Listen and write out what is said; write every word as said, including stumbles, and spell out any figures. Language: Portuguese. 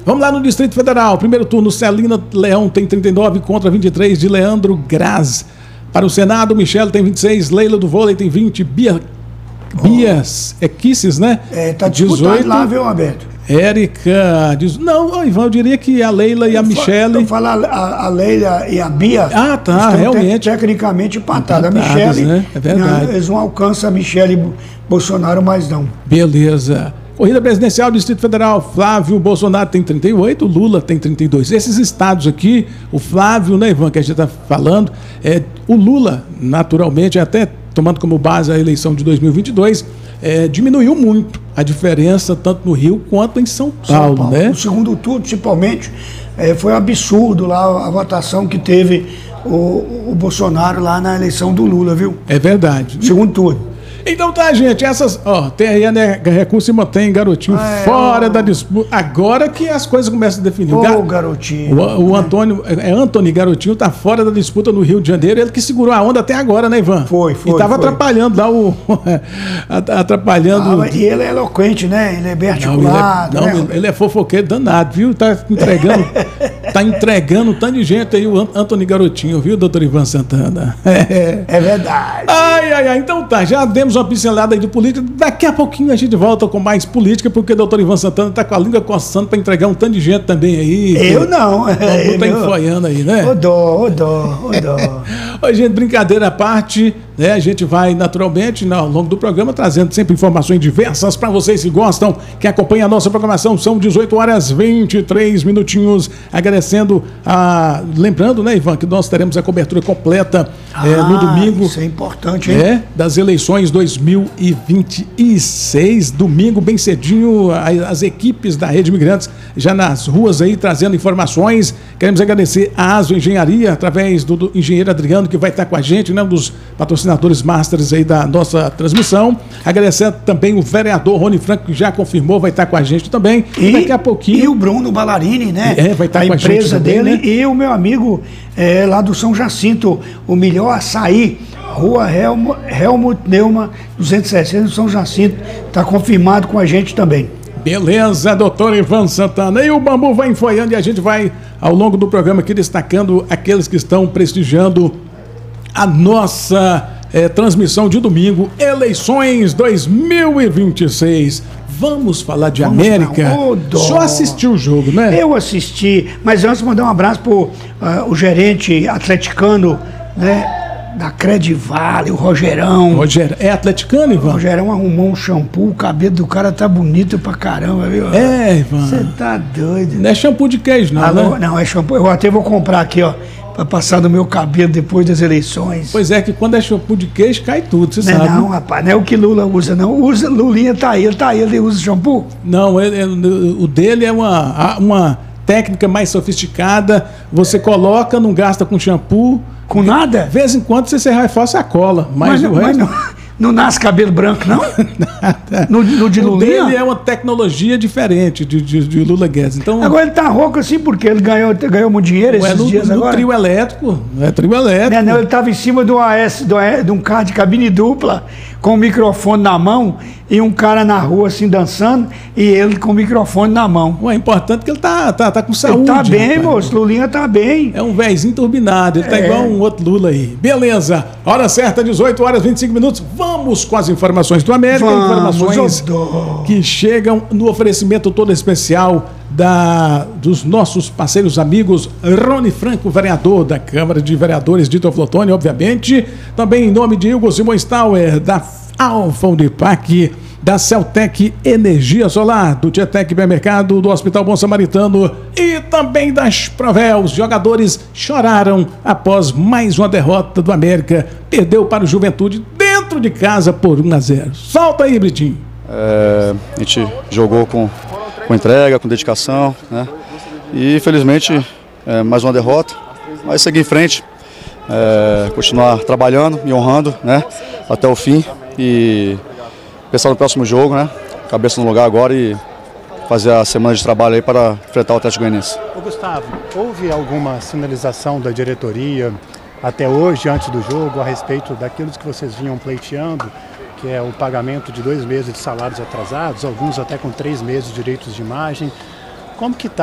Vamos lá no Distrito Federal. Primeiro turno, Celina Leão tem trinta e nove contra vinte e três de Leandro Graz. Para o Senado, Michele tem vinte e seis, Leila do Vôlei tem vinte, Bia, Bias é Kisses, né? É, tá disputado lá, viu, Alberto? Érica diz, não, Ivan, eu diria que a Leila e a Michele. Eu falo a, a Leila e a Bia. Ah, tá, realmente. Te, tecnicamente empatadas. A Michele, né? É verdade. Eles não alcançam a Michele e Bolsonaro mais não. Beleza. Corrida presidencial do Distrito Federal, Flávio Bolsonaro tem trinta e oito, Lula tem trinta e dois. Esses estados aqui, o Flávio, né, Ivan, que a gente está falando, é, o Lula, naturalmente, até tomando como base a eleição de dois mil e vinte e dois, é, diminuiu muito a diferença, tanto no Rio quanto em São Paulo, São Paulo. né? No segundo turno, principalmente, é, foi um absurdo lá a votação que teve o, o Bolsonaro lá na eleição do Lula, viu? É verdade. Segundo turno. Então tá, gente, essas, ó, tem aí, né, Recurso e mantém Garotinho ah, é, fora ó. da disputa. Agora que as coisas começam a definir. Ô, Gar... Garotinho. O, o Antônio, é Antony Garotinho tá fora da disputa no Rio de Janeiro, ele que segurou a onda até agora, né, Ivan? Foi, foi. E tava foi. atrapalhando lá o... atrapalhando... Ah, e ele é eloquente, né? Ele é bem articulado. Não, ele é, não, né? ele é fofoqueiro danado, viu? Tá entregando, tá entregando um tanto de gente aí, o Antony Garotinho, viu, doutor Ivan Santana? É, é verdade. Ai, ai, ai, então tá, já demos uma pincelada aí do política. Daqui a pouquinho a gente volta com mais política, porque o doutor Ivan Santana tá com a língua coçando para entregar um tanto de gente também aí. Eu não. Não tá enfoiando aí, né? Ô dó, ô dó, ô dó. Oi, gente, brincadeira à parte, né? A gente vai naturalmente ao longo do programa trazendo sempre informações diversas para vocês que gostam, que acompanham a nossa programação. São dezoito horas e vinte e três minutinhos. Agradecendo a... Lembrando, né, Ivan, que nós teremos a cobertura completa ah, é, no domingo. Isso é importante, hein? É, das eleições dois mil e vinte e seis, domingo bem cedinho, as equipes da Rede Imigrantes já nas ruas aí trazendo informações. Queremos agradecer a Aso Engenharia, através do, do engenheiro Adriano, que vai estar com a gente, né, um dos patrocinadores masters aí da nossa transmissão. Agradecendo também o vereador Rony Franco, que já confirmou, vai estar com a gente também. E, e daqui a pouquinho... E o Bruno Ballarini, né? É, vai estar a com a gente empresa também, dele, né? E o meu amigo é, lá do São Jacinto, o melhor açaí, Rua Helmut, Helmut Neumann, duzentos e sessenta, São Jacinto, está confirmado com a gente também. Beleza, doutor Ivan Santana. E o Bambu vai enfoiando e a gente vai, ao longo do programa aqui, destacando aqueles que estão prestigiando a nossa é, transmissão de domingo, eleições dois mil e vinte e seis. Vamos falar de Vamos América. Oh, só assistiu o jogo, né? Eu assisti, mas antes mandar um abraço para uh, o gerente atleticano, né? Da Credivale, o Rogerão. Roger, é atleticano, Ivan? O Rogerão arrumou um shampoo, o cabelo do cara tá bonito pra caramba, viu? É, Ivan. Você tá doido. Não é shampoo de queijo, não, Alô, né? Não, é shampoo. Eu até vou comprar aqui, ó, pra passar no meu cabelo depois das eleições. Pois é, que quando é shampoo de queijo, cai tudo, você não sabe. Não, rapaz, não é o que Lula usa, não. Usa, Lulinha tá aí, ele tá aí, ele usa shampoo? Não, ele, ele, o dele é uma, uma técnica mais sofisticada. Você coloca, não gasta com shampoo. Com nada? De vez em quando você serra e faz a cola. Mas, mas, o mas resto... não, não nasce cabelo branco, não? Nada. No, no de o Lulinha? dele é uma tecnologia diferente de, de, de Lula Guedes. Então, agora ele tá rouco assim porque ele ganhou, ganhou muito dinheiro esses no, dias no agora. trio elétrico. É trio elétrico. Não, não, ele tava em cima de, uma A S, de, uma, de um carro de cabine dupla, com o microfone na mão, e um cara na rua assim dançando, e ele com o microfone na mão. Ué, é importante que ele tá, tá, tá com saúde. Ele tá bem, rapaz. moço, Lulinha tá bem. É um véizinho turbinado, ele tá é. igual um outro Lula aí. Beleza, hora certa, dezoito horas e vinte e cinco minutos. Vamos com as informações do América, Vamos, informações que chegam no oferecimento todo especial da, dos nossos parceiros amigos, Rony Franco, vereador da Câmara de Vereadores de Teoflotone, obviamente, também em nome de Hugo Simões Tauer, da Alfa Unipac, da Celtec Energia Solar, do Tietec Supermercado, do Hospital Bom Samaritano e também das Provel. Os jogadores choraram após mais uma derrota do América, perdeu para o Juventude dentro de casa por um a zero. Solta aí, Britinho. É, a gente jogou com, com entrega, com dedicação, né? E infelizmente é, mais uma derrota, mas seguir em frente, é, continuar trabalhando, me honrando, né? Até o fim e pensar no próximo jogo, né? Cabeça no lugar agora e fazer a semana de trabalho aí para enfrentar o Atlético Goianiense. Ô Gustavo, houve alguma sinalização da diretoria até hoje, antes do jogo, a respeito daquilo que vocês vinham pleiteando, que é o pagamento de dois meses de salários atrasados, alguns até com três meses de direitos de imagem? Como que está